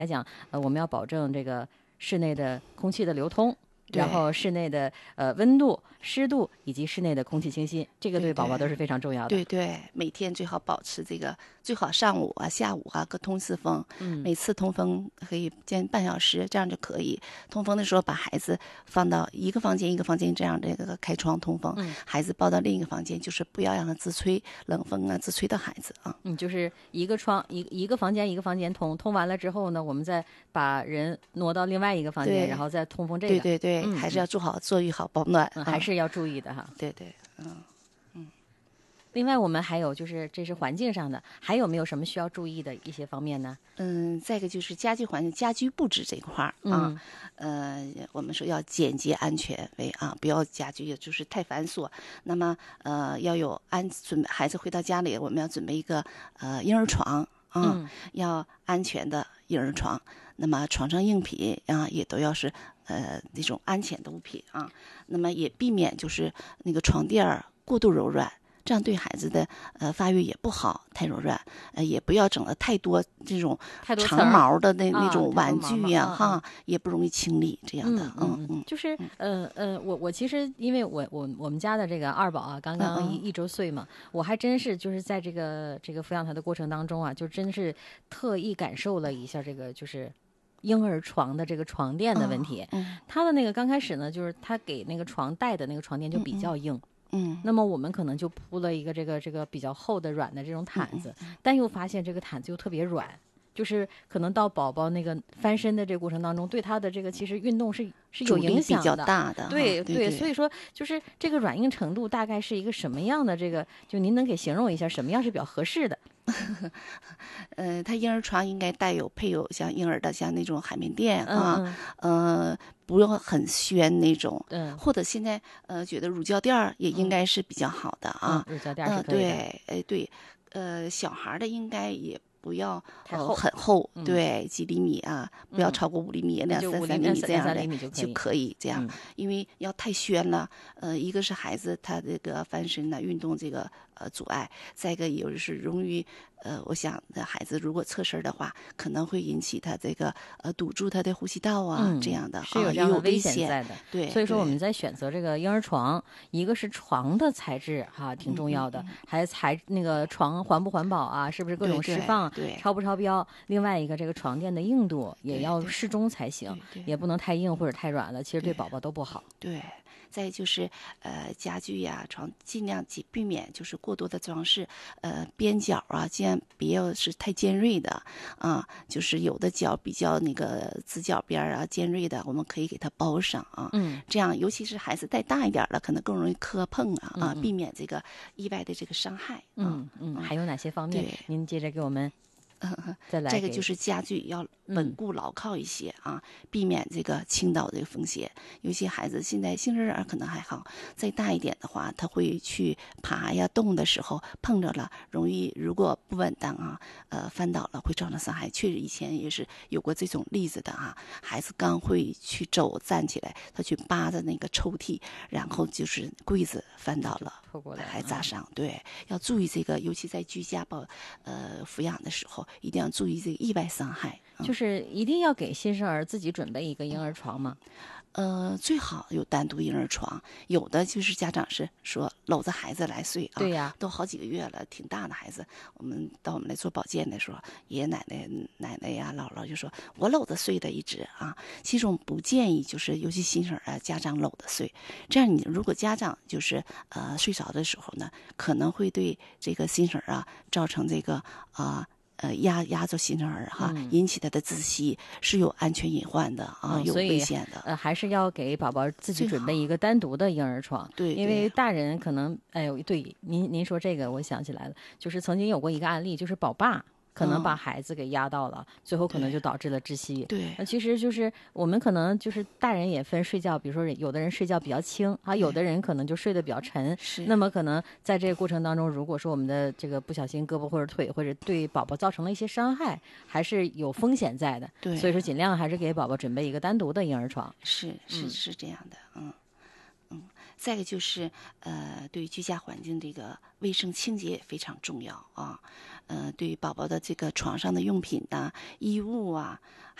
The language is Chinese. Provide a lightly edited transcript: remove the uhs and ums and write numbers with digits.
来讲，我们要保证这个室内的空气的流通，然后室内的温度、湿度以及室内的空气清新，这个对宝宝都是非常重要的。 对对，每天最好保持这个，最好上午啊、下午啊各通4风，每次通风可以间半小时，这样就可以。通风的时候把孩子放到一个房间一个房间这样这个开窗通风，孩子抱到另一个房间，就是不要让他自吹冷风啊，自吹到孩子啊。 就是一个窗一个房间一个房间通完了之后呢，我们再把人挪到另外一个房间，然后再通风这个。 对对对，还是要坐浴好保暖， 还是要注意的哈。 对对， 另外我们还有就是这是环境上的，还有没有什么需要注意的一些方面呢？ 再一个就是家居环境、家居布置这一块啊，我们说要简洁安全为啊，不要家居就是太繁琐。那么要有准备孩子回到家里，我们要准备一个婴儿床啊，要安全的婴儿床。那么床上用品啊也都要是那种安全的物品啊。那么也避免就是那个床垫过度柔软。这样对孩子的发育也不好，太柔软，也不要整的太多这种长毛的那种玩具呀，哈，也不容易清理这样的， 就是我其实因为我们家的这个二宝啊，刚刚一周岁嘛，我还真是就是在这个抚养他的过程当中啊，就真是特意感受了一下这个就是婴儿床的这个床垫的问题。他的那个刚开始呢，就是他给那个床带的那个床垫就比较硬。那么我们可能就铺了一个这个比较厚的软的这种毯子，但又发现这个毯子又特别软，就是可能到宝宝那个翻身的这个过程当中，对他的这个其实运动是有影响的， 比较大的。 对，所以说就是这个软硬程度大概是一个什么样的这个，就您能给形容一下什么样是比较合适的？ 他婴儿床应该配有像婴儿的像那种海绵垫啊，不用很宣那种，或者现在觉得乳胶垫也应该是比较好的啊， 乳胶垫是可以的。 对，小孩的应该也不要很厚，对，几厘米啊，不要超过5厘米、2、3厘米这样的就可以这样，因为要太宣了，一个是孩子他这个翻身呢运动这个阻碍，再一个也就是容易我想孩子如果侧身的话，可能会引起他这个堵住他的呼吸道啊，这样的是有这样的危险在的。 对， 所以说我们在选择这个婴儿床，一个是床的材质哈挺重要的，还那个床环不环保啊，是不是各种释放，超不超标？另外一个这个床垫的硬度也要适中才行，也不能太硬或者太软了，其实对宝宝都不好。 对。再就是家具呀床尽量避免就是过多的装饰，边角啊尽量别要是太尖锐的啊，就是有的角比较那个直角边啊尖锐的，我们可以给它包上啊，这样尤其是孩子再大一点了，可能更容易磕碰啊，避免这个意外的这个伤害。 还有哪些方面？您接着给我们。 这个就是家具要稳固牢靠一些啊，避免这个倾倒这个风险。有些孩子现在新生儿可能还好，再大一点的话，他会去爬呀动的时候碰着了，容易如果不稳当啊，翻倒了会造成伤害。确实以前也是有过这种例子的啊，孩子刚会去站起来，他去扒着那个抽屉，然后就是柜子翻倒了，还砸伤。对，要注意这个，尤其在居家抚养的时候。一定要注意这个意外伤害， 就是一定要给新生儿自己准备一个婴儿床吗？ 最好有单独婴儿床，有的就是家长是说搂着孩子来睡啊， 对呀， 都好几个月了，挺大的孩子，我们来做保健的时候，爷爷奶奶呀、姥姥就说我搂着睡的一直啊，其实我们不建议就是尤其新生儿家长搂着睡，这样你如果家长就是睡着的时候呢，可能会对这个新生儿造成这个压着新生儿哈，引起他的窒息，是有安全隐患的啊，有危险的。 还是要给宝宝自己准备一个单独的婴儿床。 对， 因为大人可能，哎呦，对，您说这个，我想起来了，就是曾经有过一个案例，就是宝爸。可能把孩子给压到了，最后可能就导致了窒息。 对， 其实就是我们可能就是大人也分睡觉，比如说有的人睡觉比较轻啊，有的人可能就睡得比较沉。 是。 那么可能在这个过程当中，如果说我们的这个不小心胳膊或者腿或者对宝宝造成了一些伤害，还是有风险在的。 对。 所以说尽量还是给宝宝准备一个单独的婴儿床。 是这样的， 再一个就是对于居家环境这个卫生清洁也非常重要啊。对于宝宝的这个床上的用品呐、衣物啊，